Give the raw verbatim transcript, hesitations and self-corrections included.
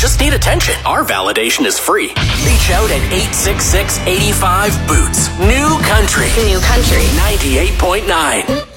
just need attention. Our validation is free. Reach out at eight six six, eight five, BOOTS. New Country. New Country. ninety-eight point nine.